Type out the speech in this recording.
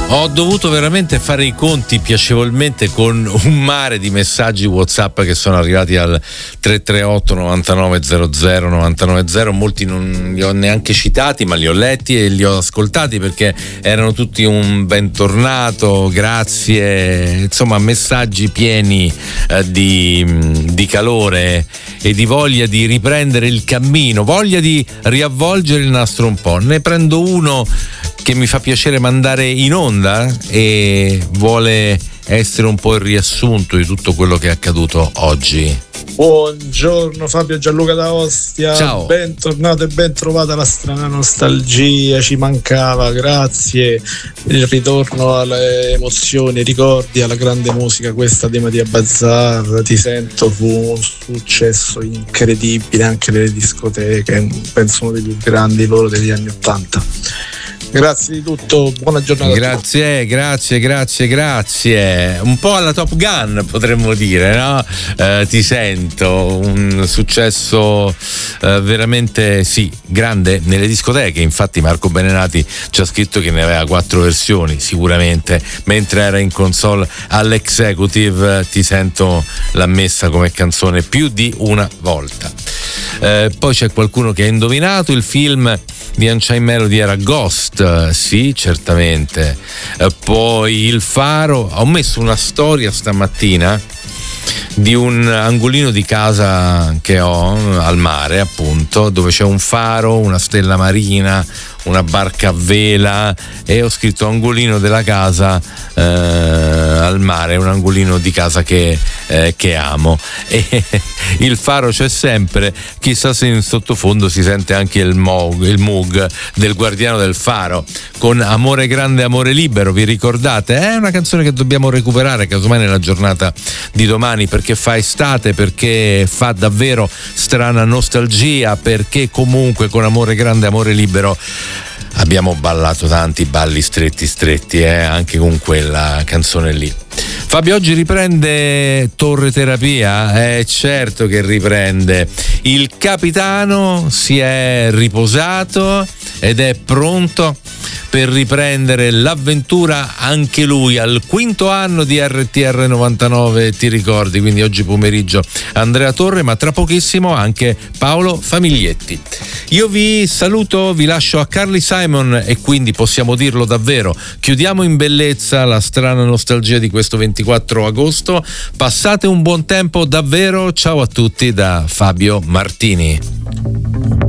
Ho dovuto veramente fare i conti piacevolmente con un mare di messaggi WhatsApp che sono arrivati al 338 99 00 990. Molti non li ho neanche citati, ma li ho letti e li ho ascoltati perché erano tutti un bentornato, grazie, insomma messaggi pieni di calore e di voglia di riprendere il cammino, voglia di riavvolgere il nastro un po'. Ne prendo uno che mi fa piacere mandare in onda e vuole essere un po' il riassunto di tutto quello che è accaduto oggi. Buongiorno Fabio, Gianluca da Ostia. Ciao. Bentornato e ben trovata la strana nostalgia, ci mancava, grazie. Il ritorno alle emozioni, ricordi, alla grande musica, questa di Mattia Bazzar, Ti sento, fu un successo incredibile anche nelle discoteche, penso uno dei più grandi loro degli anni '80. Grazie di tutto, buona giornata. Grazie. Un po' alla Top Gun potremmo dire, no? Ti sento, un successo veramente sì, grande nelle discoteche. Infatti Marco Benenati ci ha scritto che ne aveva 4 versioni sicuramente, mentre era in console all'Executive. Ti sento l'ha messa come canzone più di una volta. Poi c'è qualcuno che ha indovinato, il film di Unchained Melody era Ghost, sì, certamente. Poi Il Faro, ho messo una storia stamattina di un angolino di casa che ho al mare, appunto, dove c'è un faro, una stella marina, una barca a vela, e ho scritto angolino della casa al mare, un angolino di casa che amo. E il faro c'è sempre, chissà se in sottofondo si sente anche il Moog del Guardiano del Faro con Amore grande, amore libero, vi ricordate? È una canzone che dobbiamo recuperare casomai nella giornata di domani, perché fa estate, perché fa davvero strana nostalgia, perché comunque con Amore grande, amore libero abbiamo ballato tanti balli stretti, anche con quella canzone lì. Fabio oggi riprende Torre Terapia? Certo che riprende. Il capitano si è riposato ed è pronto per riprendere l'avventura anche lui al 5° anno di RTR 99, ti ricordi? Quindi oggi pomeriggio Andrea Torre, ma tra pochissimo anche Paolo Famiglietti. Io vi saluto, vi lascio a Carly Simon e quindi possiamo dirlo davvero, chiudiamo in bellezza la strana nostalgia di questo 24 agosto. Passate un buon tempo davvero, ciao a tutti da Fabio Martini.